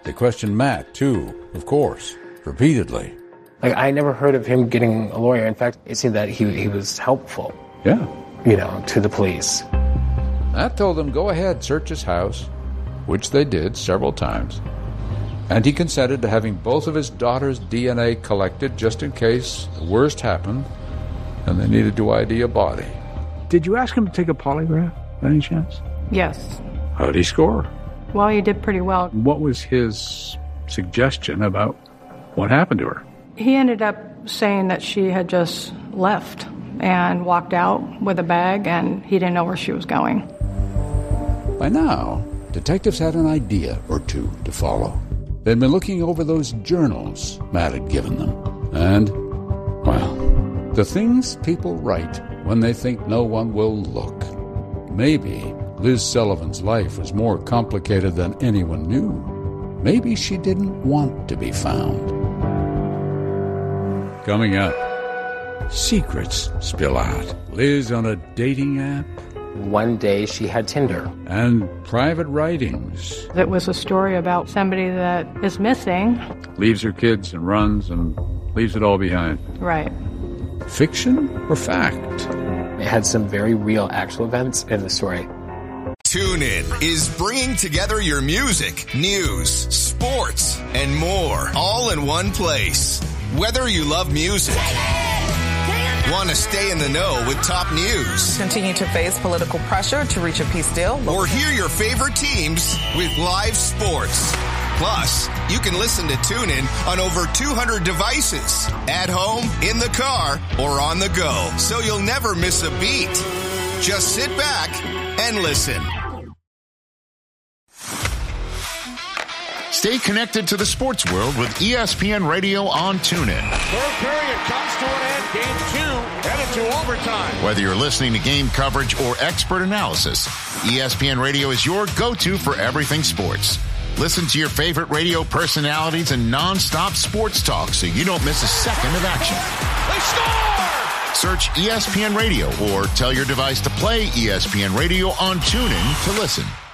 They questioned Matt, too, of course, repeatedly. I never heard of him getting a lawyer. In fact, it seemed that he was helpful. Yeah. To the police. Matt told them, go ahead, search his house, which they did several times. And he consented to having both of his daughter's DNA collected just in case the worst happened and they needed to ID a body. Did you ask him to take a polygraph, by any chance? Yes. How did he score? Well, he did pretty well. What was his suggestion about what happened to her? He ended up saying that she had just left and walked out with a bag, and he didn't know where she was going. By now, detectives had an idea or two to follow. They'd been looking over those journals Matt had given them. And, well, the things people write when they think no one will look. Maybe Liz Sullivan's life was more complicated than anyone knew. Maybe she didn't want to be found. Coming up, secrets spill out. Liz on a dating app. One day she had Tinder. And private writings. It was a story about somebody that is missing. Leaves her kids and runs and leaves it all behind. Right. Fiction or fact? It had some very real actual events in the story. TuneIn is bringing together your music, news, sports, and more all in one place. Whether you love music, want to stay in the know with top news, continue to face political pressure to reach a peace deal, or hear your favorite teams with live sports. Plus, you can listen to TuneIn on over 200 devices, at home, in the car, or on the go, so you'll never miss a beat. Just sit back and listen. Stay connected to the sports world with ESPN Radio on TuneIn. Third period comes to an end. Game 2 headed to overtime. Whether you're listening to game coverage or expert analysis, ESPN Radio is your go-to for everything sports. Listen to your favorite radio personalities and non-stop sports talk so you don't miss a second of action. They score! Search ESPN Radio or tell your device to play ESPN Radio on TuneIn to listen.